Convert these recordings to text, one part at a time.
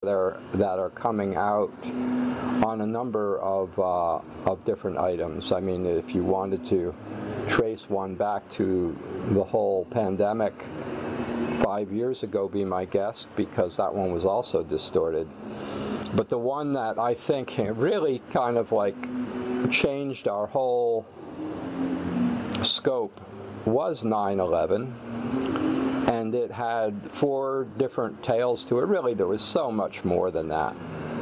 there that are coming out on a number of different items. I mean, if you wanted to trace one back to the whole pandemic 5 years ago, be my guest, because that one was also distorted. But the one that I think really kind of like changed our whole scope was 9/11, and it had 4 different tales to it. Really, there was so much more than that.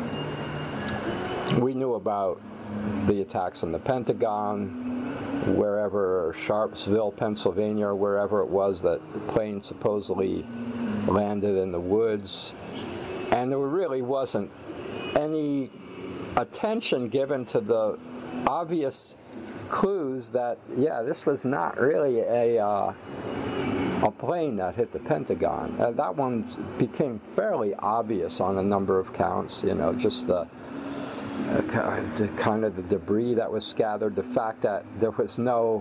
We knew about the attacks on the Pentagon, wherever, Sharpsville, Pennsylvania, or wherever it was that the plane supposedly landed in the woods. And there really wasn't any attention given to the obvious clues that, yeah, this was not really a plane that hit the Pentagon. That one became fairly obvious on a number of counts, you know, just the kind of the debris that was scattered, the fact that there was no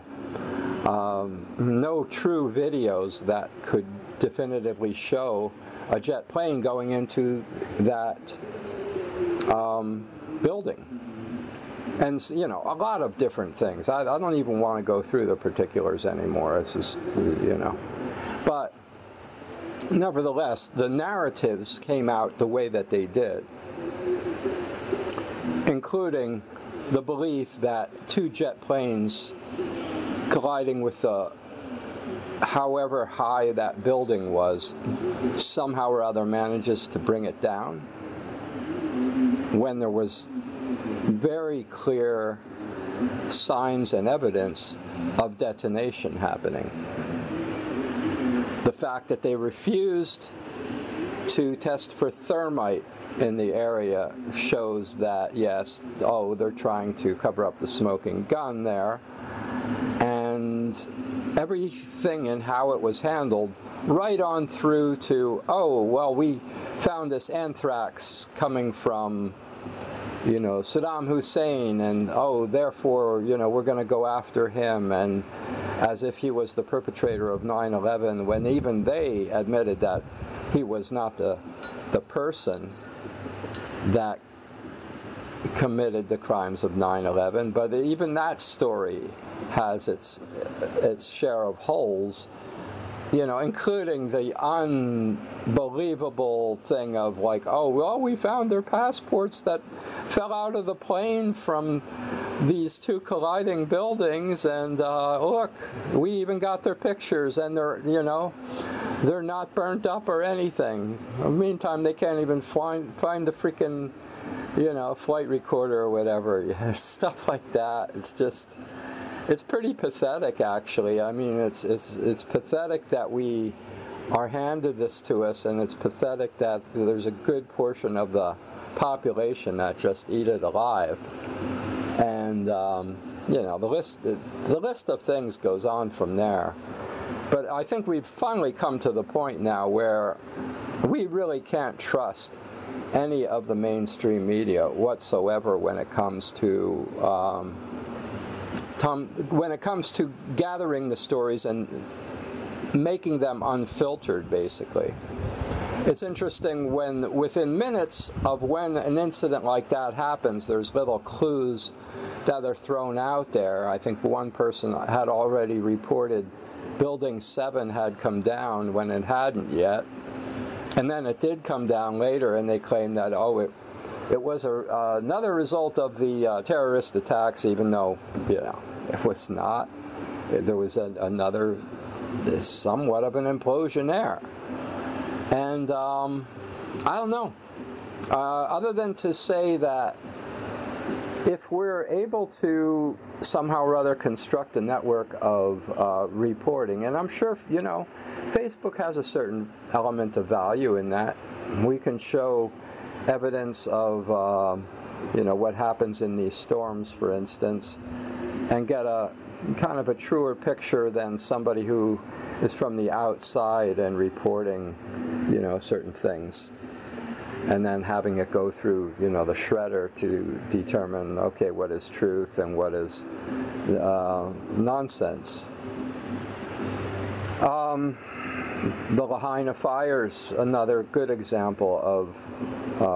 true videos that could definitively show a jet plane going into that building. And, you know, a lot of different things. I don't even want to go through the particulars anymore. It's just, you know. But nevertheless, the narratives came out the way that they did, including the belief that 2 jet planes colliding with however high that building was somehow or other manages to bring it down, when there was very clear signs and evidence of detonation happening. The fact that they refused to test for thermite in the area shows that, yes, they're trying to cover up the smoking gun there. And everything in how it was handled, right on through to, we found this anthrax coming from, you know, Saddam Hussein, and therefore, you know, we're going to go after him, and as if he was the perpetrator of 9/11, when even they admitted that he was not the person that committed the crimes of 9/11. But even that story has its share of holes, you know, including the unbelievable thing of like, we found their passports that fell out of the plane from these 2 colliding buildings, and look, we even got their pictures, and they're not burnt up or anything. In the meantime, they can't even find the freaking, you know, flight recorder or whatever. Stuff like that. It's pretty pathetic, actually. I mean, it's pathetic that we are handed this to us, and it's pathetic that there's a good portion of the population that just eat it alive. And you know, the list of things goes on from there. But I think we've finally come to the point now where we really can't trust any of the mainstream media whatsoever when it comes to gathering the stories and making them unfiltered, basically. It's interesting when, within minutes of when an incident like that happens, there's little clues that are thrown out there. I think one person had already reported Building 7 had come down when it hadn't yet. And then it did come down later, and they claimed that, it was another result of the terrorist attacks, even though, you know, it was not. There was another, somewhat of an implosion there. And I don't know. Other than to say that if we're able to somehow or other construct a network of reporting, and I'm sure, you know, Facebook has a certain element of value in that. We can show evidence of, you know, what happens in these storms, for instance, and get a kind of a truer picture than somebody who is from the outside and reporting, you know, certain things, and then having it go through, you know, the shredder to determine, okay, what is truth and what is nonsense. The Lahaina fires, another good example of